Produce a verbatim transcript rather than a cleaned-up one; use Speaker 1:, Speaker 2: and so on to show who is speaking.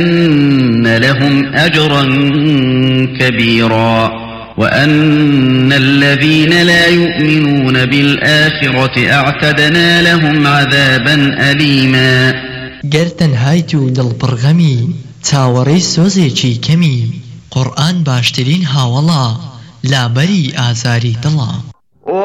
Speaker 1: أن لهم أجرا كبيرا وأن الذين لا يؤمنون بالآخرة أعتدنا لهم عذابا أليما.
Speaker 2: گرتن هایتو دل برغمی تاوری سوزی چی کمی قرآن باشترین هاولا لا بری آزاری دلا.